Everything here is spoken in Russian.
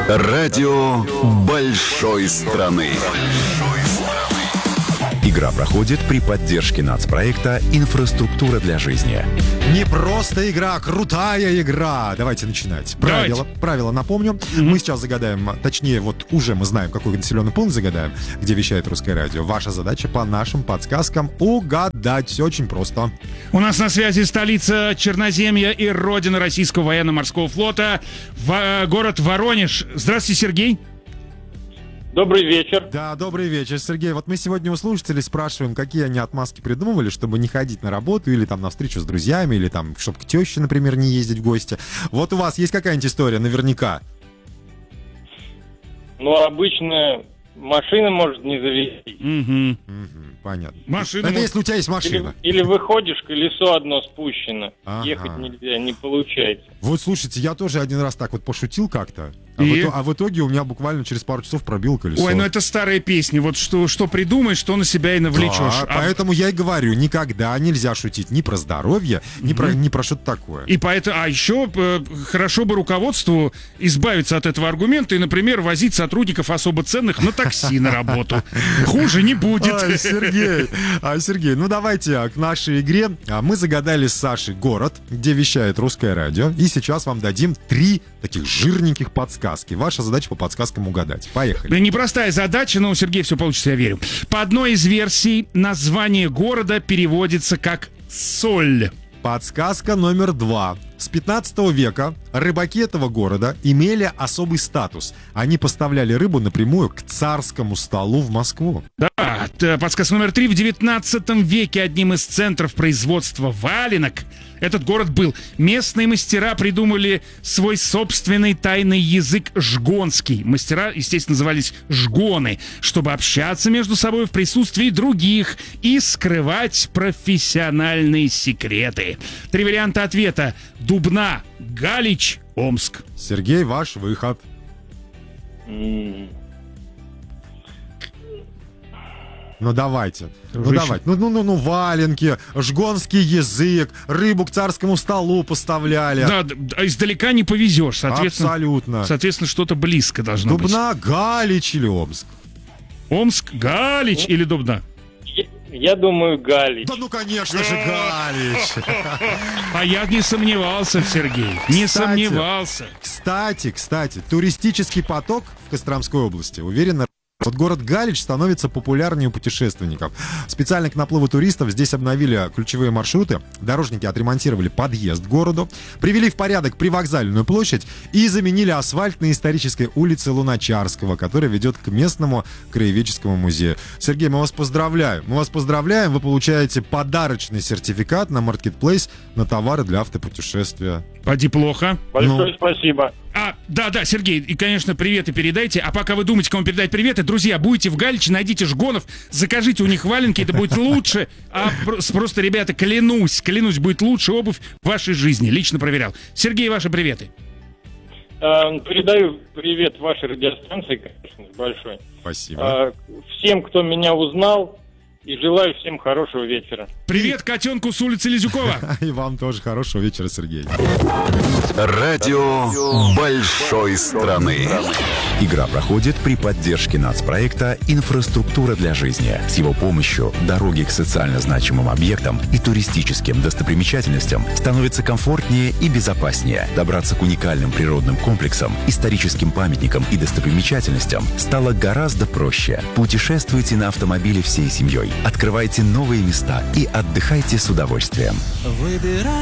Радио большой страны. Игра проходит при поддержке нацпроекта «Инфраструктура для жизни». Не просто игра, а крутая игра. Давайте начинать. Правила напомню. Мы сейчас загадаем, точнее, вот уже мы знаем, какой населенный пункт загадаем, где вещает Русское радио. Ваша задача по нашим подсказкам угадать. Все очень просто. У нас на связи столица Черноземья и родина Российского военно-морского флота, город Воронеж. Здравствуйте, Сергей. Добрый вечер. Да, добрый вечер, Сергей. Вот мы сегодня у слушателей спрашиваем, какие они отмазки придумывали, чтобы не ходить на работу или там на встречу с друзьями, или там, чтобы к теще, например, не ездить в гости. Вот у вас есть какая-нибудь история, наверняка? Ну, обычно машина может не завести. Понятно. Машина Это может- если у тебя есть машина. Или выходишь, колесо одно спущено. Ага. Ехать нельзя, не получается. Вот, слушайте, я тоже один раз так вот пошутил как-то, И? а в итоге у меня буквально через пару часов пробило колесо. Ой, ну это старая песня. Вот что придумаешь, что на себя и навлечешь. Да, поэтому я и говорю, никогда нельзя шутить ни про здоровье, ни про что-то такое. И поэтому, а еще хорошо бы руководству избавиться от этого аргумента и, например, возить сотрудников особо ценных на такси на работу. Хуже не будет. Сергей, ну давайте к нашей игре. Мы загадали с Сашей город, где вещает Русское радио, и сейчас вам дадим 3 таких жирненьких подсказки. Ваша задача по подсказкам угадать. Поехали. Непростая задача, но у Сергея все получится, я верю. По одной из версий, название города переводится как «соль». Подсказка номер 2. С 15 века рыбаки этого города имели особый статус. Они поставляли рыбу напрямую к царскому столу в Москву. Да, подсказка номер 3. В 19 веке одним из центров производства валенок этот город был. Местные мастера придумали свой собственный тайный язык жгонский. Мастера, естественно, назывались жгоны, чтобы общаться между собой в присутствии других и скрывать профессиональные секреты. 3 варианта ответа. Дубна, Галич, Омск. Сергей, ваш выход. Ну давайте. Дружище. Ну, валенки, жгонский язык, рыбу к царскому столу поставляли. Да, издалека не повезешь, соответственно. Абсолютно. Соответственно, что-то близко должно быть. Дубна, Галич или Омск? Омск, Галич или Дубна? Я думаю, Галич. Да ну, конечно же, Галич. А я не сомневался, Сергей. Не Кстати, сомневался. Кстати, туристический поток в Костромской области уверенно. Вот город Галич становится популярнее у путешественников. Специально к наплыву туристов здесь обновили ключевые маршруты, дорожники отремонтировали подъезд к городу, привели в порядок привокзальную площадь и заменили асфальт на исторической улице Луначарского, которая ведет к местному краеведческому музею. Сергей, мы вас поздравляем. Вы получаете подарочный сертификат на Marketplace на товары для автопутешествия. Поди плохо. Большое спасибо. Да, Сергей, и, конечно, приветы передайте. А пока вы думаете, кому передать приветы, друзья, будете в Галиче, найдите жгонов, закажите у них валенки, это будет лучше. Просто, ребята, клянусь, будет лучшая обувь в вашей жизни. Лично проверял. Сергей, ваши приветы. Передаю привет вашей радиостанции, конечно, большой. Спасибо. Всем, кто меня узнал, и желаю всем хорошего вечера. Привет котенку с улицы Лизюкова. И вам тоже хорошего вечера, Сергей. Радио большой страны. Игра проходит при поддержке нацпроекта «Инфраструктура для жизни». С его помощью дороги к социально значимым объектам и туристическим достопримечательностям становятся комфортнее и безопаснее. Добраться к уникальным природным комплексам, историческим памятникам и достопримечательностям стало гораздо проще. Путешествуйте на автомобиле всей семьей, открывайте новые места и отдыхайте с удовольствием.